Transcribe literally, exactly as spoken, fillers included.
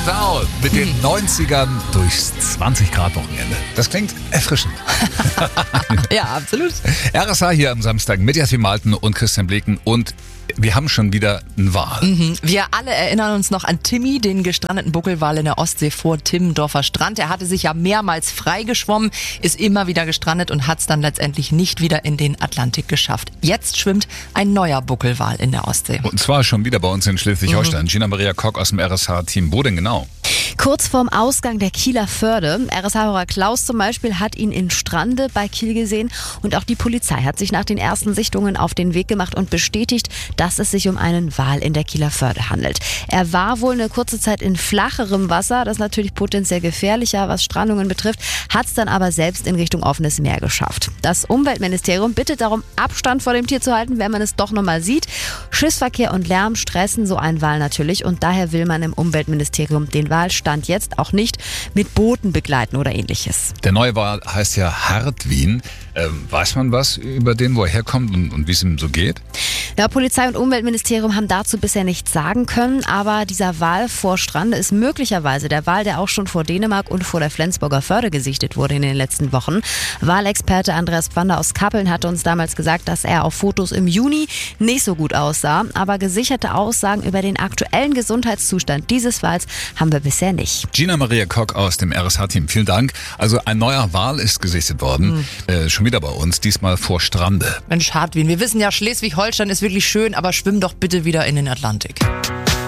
Down mit den neunzigern durchs zwanzig Grad Wochenende. Das klingt erfrischend. Ja, absolut. R S H hier am Samstag mit Jasmin Malten und Christian Bleken und wir haben schon wieder einen Wal. Mhm. Wir alle erinnern uns noch an Timmy, den gestrandeten Buckelwal in der Ostsee vor Timmendorfer Strand. Er hatte sich ja mehrmals freigeschwommen, ist immer wieder gestrandet und hat es dann letztendlich nicht wieder in den Atlantik geschafft. Jetzt schwimmt ein neuer Buckelwal in der Ostsee. Und zwar schon wieder bei uns in Schleswig-Holstein. Mhm. Gina Maria Kock aus dem R S H-Team. Wo denn genau? Kurz vorm Ausgang der Kieler Förde. R S H-Hörer Klaus zum Beispiel hat ihn in Strande bei Kiel gesehen und auch die Polizei hat sich nach den ersten Sichtungen auf den Weg gemacht und bestätigt, dass es sich um einen Wal in der Kieler Förde handelt. Er war wohl eine kurze Zeit in flacherem Wasser, das ist natürlich potenziell gefährlicher, was Strandungen betrifft, hat es dann aber selbst in Richtung offenes Meer geschafft. Das Umweltministerium bittet darum, Abstand vor dem Tier zu halten, wenn man es doch nochmal sieht. Schiffsverkehr und Lärm stressen so einen Wal natürlich und daher will man im Umweltministerium den Wal Stand jetzt auch nicht mit Booten begleiten oder ähnliches. Der neue Wal heißt ja Hartwin. Ähm, weiß man was über den, wo er herkommt und, und wie es ihm so geht? Ja, Polizei und Umweltministerium haben dazu bisher nichts sagen können, aber dieser Wal vor Strande ist möglicherweise der Wal, der auch schon vor Dänemark und vor der Flensburger Förde gesichtet wurde in den letzten Wochen. Walexperte Andreas Pfander aus Kappeln hatte uns damals gesagt, dass er auf Fotos im Juni nicht so gut aussah, aber gesicherte Aussagen über den aktuellen Gesundheitszustand dieses Wals haben wir bisher nicht. Gina Maria Kock aus dem R S H-Team, vielen Dank. Also ein neuer Wal ist gesichtet worden, mhm. äh, schon wieder bei uns, diesmal vor Strande. Mensch, Hartwin, wir wissen ja, Schleswig-Holstein ist wirklich schön, aber schwimm doch bitte wieder in den Atlantik.